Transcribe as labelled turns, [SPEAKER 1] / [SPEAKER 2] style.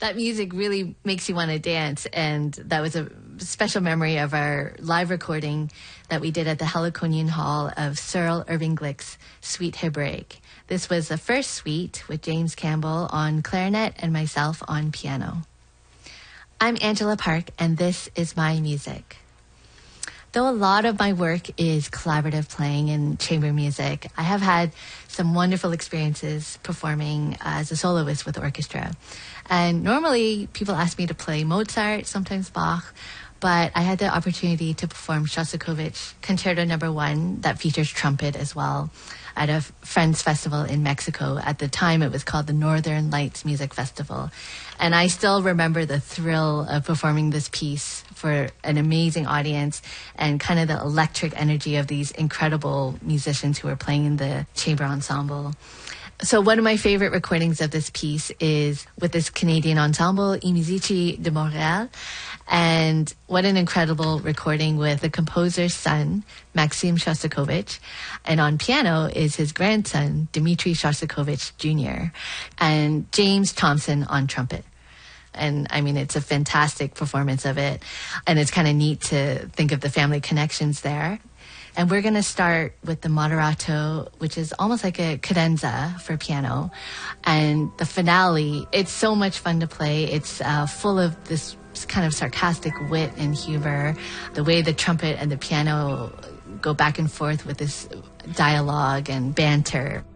[SPEAKER 1] That music really makes you want to dance, and that was a special memory of our live recording that we did at the Heliconian Hall of Cyril Irving Glick's Suite Hebraique. This was the first suite with James Campbell on clarinet and myself on piano. I'm Angela Park, and this is my music. Though a lot of my work is collaborative playing and chamber music, I have had some wonderful experiences performing as a soloist with orchestra. And normally people ask me to play Mozart, sometimes Bach, but I had the opportunity to perform Shostakovich Concerto No. 1 that features trumpet as well at a Friends Festival in Mexico. At the time, it was called the Northern Lights Music Festival. And I still remember the thrill of performing this piece for an amazing audience and kind of the electric energy of these incredible musicians who were playing in the chamber ensemble. So one of my favorite recordings of this piece is with this Canadian ensemble, I Musici de Montréal. And what an incredible recording with the composer's son, Maxim Shostakovich. And on piano is his grandson, Dmitri Shostakovich Jr. And James Thompson on trumpet. And I mean, it's a fantastic performance of it. And it's kind of neat to think of the family connections there. And we're going to start with the moderato, which is almost like a cadenza for piano. And the finale, it's so much fun to play. It's full of this kind of sarcastic wit and humor. The way the trumpet and the piano go back and forth with this dialogue and banter.